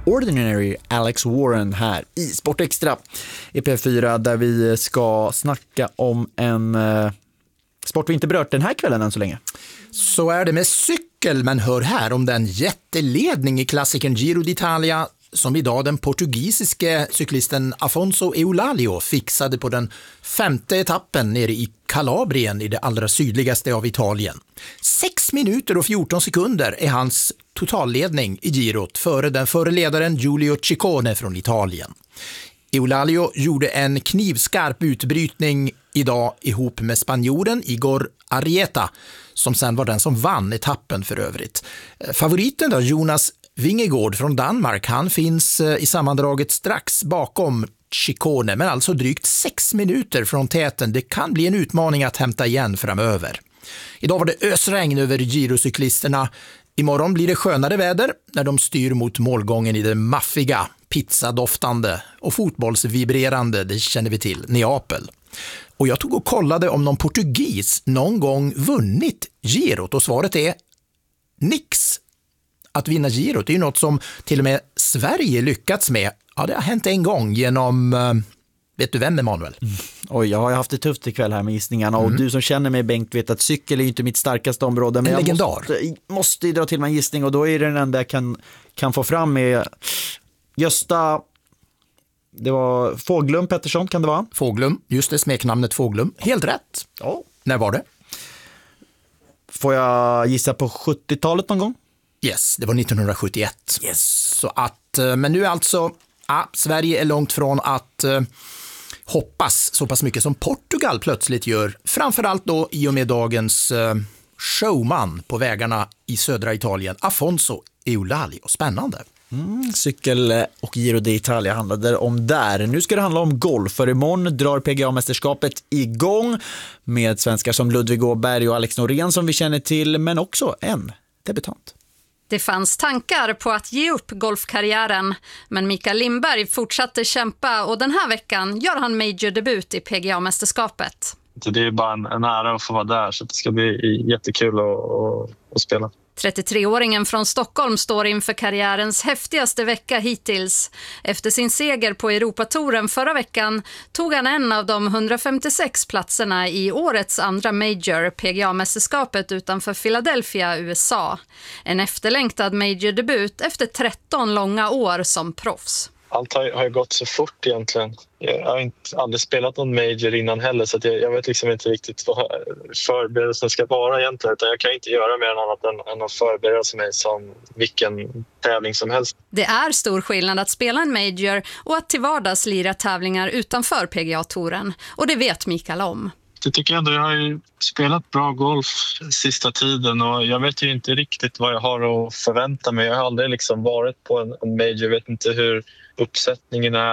Ordinary Alex Warren här i Sport Extra i P4, där vi ska snacka om en sport vi inte berört den här kvällen än så länge. Så är det med cykel, men hör här om den jätteledning i klassikern Giro d'Italia som idag den portugisiske cyklisten Afonso Eulalio fixade på den 5:e etappen nere i Kalabrien i det allra sydligaste av Italien. 6 minuter och 14 sekunder är hans totalledning i girot före den förre ledaren Giulio Ciccone från Italien. Eulalio gjorde en knivskarp utbrytning idag ihop med spanjoren Igor Arrieta, som sen var den som vann etappen för övrigt. Favoriten då, Jonas Vingegaard från Danmark, han finns i sammandraget strax bakom Ciccone, men alltså drygt 6 minuter från täten. Det kan bli en utmaning att hämta igen framöver. Idag var det ösregn över girocyklisterna. Imorgon blir det skönare väder när de styr mot målgången i det maffiga, pizzadoftande och fotbollsvibrerande, det känner vi till, Neapel. Och jag tog och kollade om någon portugis någon gång vunnit girot, och svaret är nix. Att vinna girot, det är ju något som till och med Sverige lyckats med. Ja, det har hänt en gång genom, vet du vem, Emanuel? Oj, jag har haft det tufft ikväll här med gissningarna. Och du som känner mig, Bengt, vet att cykel är inte mitt starkaste område. Men en legendar. Jag måste dra till mig en gissning, och då är det den enda jag kan få fram med Gösta. Det var Fåglum Pettersson, kan det vara? Fåglum, just det, smeknamnet Fåglum. Helt rätt. Ja. När var det? Får jag gissa på 70-talet någon gång? Yes, det var 1971. Yes. Så att, men nu alltså, Sverige är långt från att hoppas så pass mycket som Portugal plötsligt gör. Framförallt då i och med dagens showman på vägarna i södra Italien, Afonso Eulalio. Spännande. Cykel och Giro d'Italia handlade om där. Nu ska det handla om golf, för imorgon drar PGA-mästerskapet igång med svenskar som Ludvig Åberg och Alex Norén som vi känner till, men också en debutant. Det fanns tankar på att ge upp golfkarriären, men Mikael Lindberg fortsatte kämpa, och den här veckan gör han major-debut i PGA-mästerskapet. Det är bara en ära att få vara där, så det ska bli jättekul att spela. 33-åringen från Stockholm står inför karriärens häftigaste vecka hittills. Efter sin seger på Europatouren förra veckan tog han en av de 156 platserna i årets andra major, PGA-mästerskapet utanför Philadelphia, USA. En efterlängtad major-debut efter 13 långa år som proffs. Allt har ju gått så fort egentligen. Jag har aldrig spelat någon major innan heller, så att jag vet liksom inte riktigt vad förberedelsen ska vara egentligen. Utan jag kan inte göra mer annat än att förbereda mig som vilken tävling som helst. Det är stor skillnad att spela en major och att till vardags lira tävlingar utanför PGA-touren. Och det vet Mikael om. Det tycker jag ändå. Jag har ju spelat bra golf sista tiden, och jag vet ju inte riktigt vad jag har att förvänta mig. Jag har aldrig liksom varit på en major, jag vet inte hur uppsättningen är.